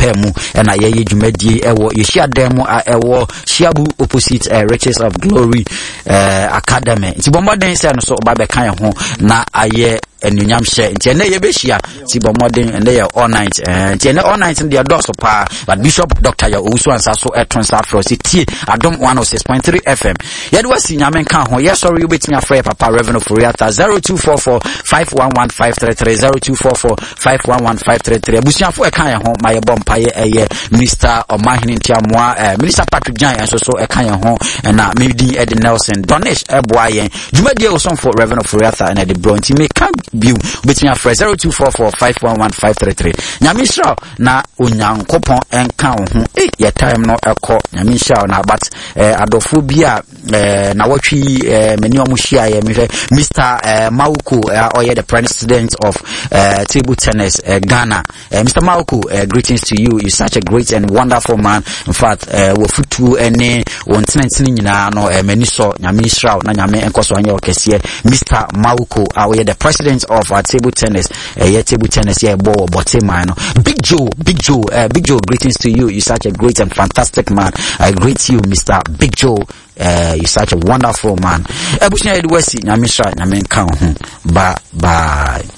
pemu and I ye jumedi ewo yeshia demo ewo shiabu opposite Riches of Glory Academy. Nti bomba den se no so ba be kan ho na aye enunyam hye nti na ye be hia ti bomba den and they all night nti na all night dey do so pa but Bishop Dr. Ya Owusu ansa so etonsa afro si tie Adom 106.3 FM ye do wasi nyame kan ho ye sorry you betimi afre papa Reverend Furiata 0244 511533 0244 511533 abusiafo e kan ho ma ye bompa ye Mr. Omahini Ntiamwa Minister Patrick Jan and so e kan ho na Medi Ed Nelson Donish eboayen jumadi o son for Reverend Furiata and the bronti me can view between afre 0244 511533 nyamisha na onyankopon enka ho ye time no ekọ nyamisha na but adofo bia na watwi meni omuhia ye Mr. Mauko or the president of table tennis Ghana. Mr. Mauko, greetings to you. You're such a great and wonderful man. In fact, we futu ene wontenentini nyina no meni so nyame shraw na nyame enkoso anya okesie. Mr. Mauko, we the president of table tennis. Table tennis here Botima no. Big Joe, greetings to you. You're such a great and fantastic man. I greet you, Mr. Big Joe. You're such a wonderful man. Ebushina Edwesi nyame shra nyame kan ho. Bye.